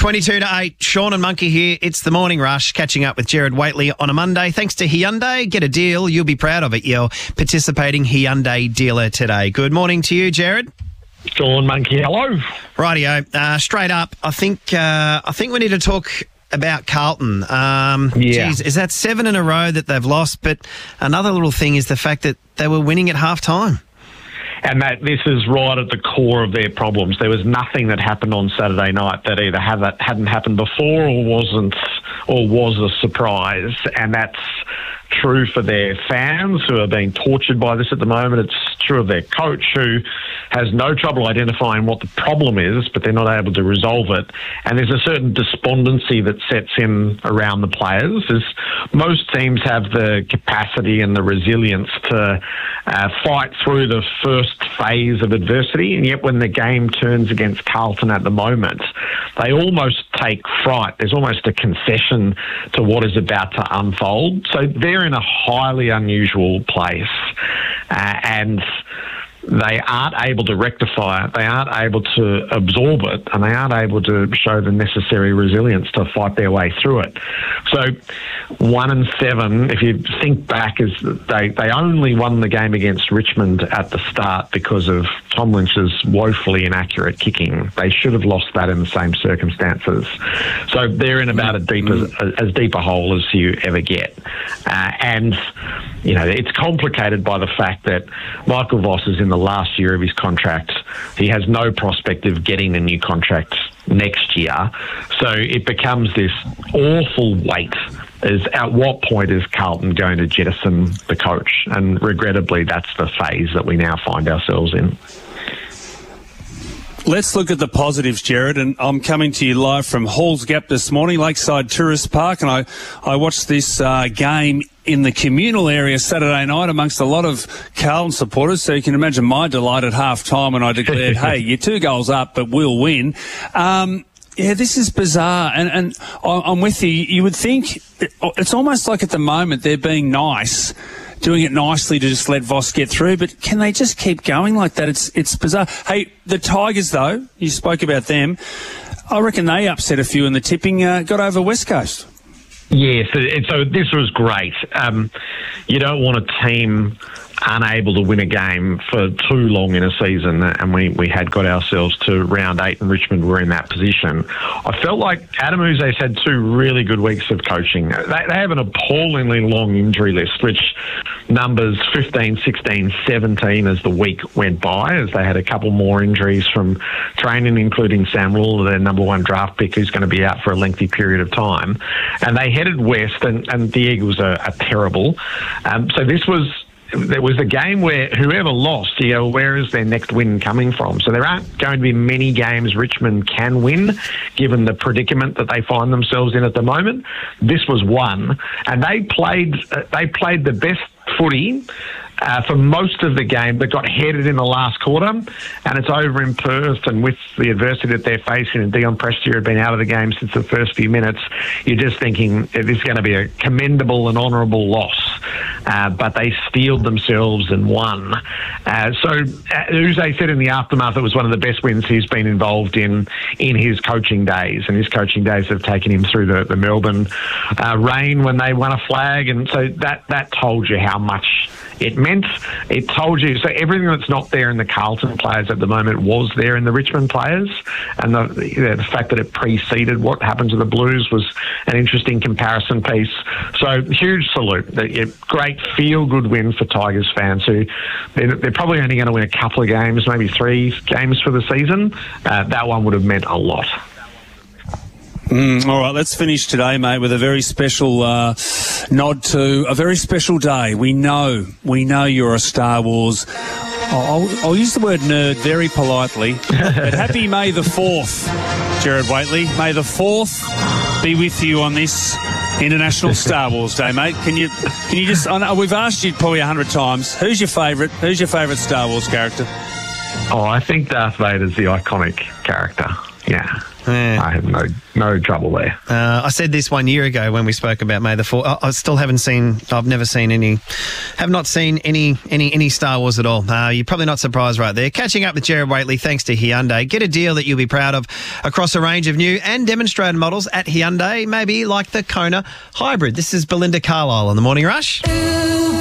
22 to 8, Sean and Monkey here. It's the Morning Rush, catching up with Jared Waitley on a Monday. Thanks to Hyundai. Get a deal. You'll be proud of it. Your participating Hyundai dealer today. Good morning to you, Jared. Sean, Monkey, hello. Rightio. Straight up, I think we need to talk about Carlton. Geez, is that 7 in a row that they've lost? But another little thing is the fact that they were winning at half-time. And this is right at the core of their problems. There was nothing that happened on Saturday night that either hadn't happened before or was a surprise. And that's true for their fans who are being tortured by this at the moment. It's true of their coach who has no trouble identifying what the problem is, but they're not able to resolve it. And there's a certain despondency that sets in around the players, as most teams have the capacity and the resilience to fight through the first phase of adversity. And yet when the game turns against Carlton at the moment, they almost take fright. There's almost a concession to what is about to unfold. So they're in a highly unusual place, and they aren't able to rectify it, they aren't able to absorb it, and they aren't able to show the necessary resilience to fight their way through it. So 1-7, if you think back, is they only won the game against Richmond at the start because of Tom Lynch's woefully inaccurate kicking. They should have lost that in the same circumstances. So they're in about as deep a hole as you ever get. And, you know, it's complicated by the fact that Michael Voss is in the last year of his contract. He has no prospect of getting a new contract next year. So it becomes this awful weight. At what point is Carlton going to jettison the coach? And regrettably, that's the phase that we now find ourselves in. Let's look at the positives, Jared, and I'm coming to you live from Halls Gap this morning, Lakeside Tourist Park, and I watched this game in the communal area Saturday night amongst a lot of Carlton supporters, so you can imagine my delight at half-time when I declared, hey, you're 2 goals up, but we'll win. Yeah, this is bizarre, and I'm with you. You would think it's almost like at the moment they're being nice, doing it nicely to just let Voss get through, but can they just keep going like that? It's bizarre. Hey, the Tigers, though, you spoke about them. I reckon they upset a few in the tipping, got over West Coast. Yes, so this was great. You don't want a team unable to win a game for too long in a season, and we had got ourselves to round 8 and Richmond were in that position. I felt like Adam Uze's had 2 really good weeks of coaching. They have an appallingly long injury list, which numbers 15, 16, 17 as the week went by, as they had a couple more injuries from training, including Sam Rule, their number 1 draft pick, who's going to be out for a lengthy period of time. And they headed west, and the Eagles are terrible. So there was a game where whoever lost, you know, where is their next win coming from? So there aren't going to be many games Richmond can win, given the predicament that they find themselves in at the moment. This was one, and they played the best footy for most of the game, but got headed in the last quarter, and it's over in Perth. And with the adversity that they're facing, and Dion Prestia had been out of the game since the first few minutes, you're just thinking this is going to be a commendable and honourable loss. But they steeled themselves and won. So Uze said in the aftermath it was one of the best wins he's been involved in his coaching days, and his coaching days have taken him through the Melbourne rain when they won a flag, and so that told you how much it meant. It told you, so everything that's not there in the Carlton players at the moment was there in the Richmond players, and the fact that it preceded what happened to the Blues was an interesting comparison piece. So huge salute. Great feel-good win for Tigers fans who they're probably only going to win a couple of games, maybe 3 games for the season. That one would have meant a lot. All right, let's finish today, mate, with a very special nod to a very special day. We know you're a Star Wars. I'll use the word nerd very politely. But happy May the 4th, Jared Waitley. May the 4th be with you on this International Star Wars Day, mate. Can you just? I know we've asked you probably 100 times. Who's your favourite? Who's your favourite Star Wars character? Oh, I think Darth Vader's the iconic character. Yeah. I have no trouble there. I said this 1 year ago when we spoke about May the 4th. I still haven't seen. I've never seen any. Have not seen any Star Wars at all. You're probably not surprised right there. Catching up with Jared Waitley thanks to Hyundai. Get a deal that you'll be proud of across a range of new and demonstrated models at Hyundai. Maybe like the Kona Hybrid. This is Belinda Carlisle on the Morning Rush.